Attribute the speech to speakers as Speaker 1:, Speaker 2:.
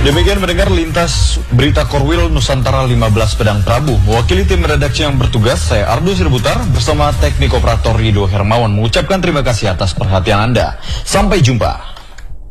Speaker 1: Demikian mendengar lintas berita Korwil Nusantara 15 Pedang Prabu. Mewakili tim redaksi yang bertugas, saya Ardo Sirbutar bersama teknik operator Rido Hermawan mengucapkan terima kasih atas perhatian Anda. Sampai jumpa.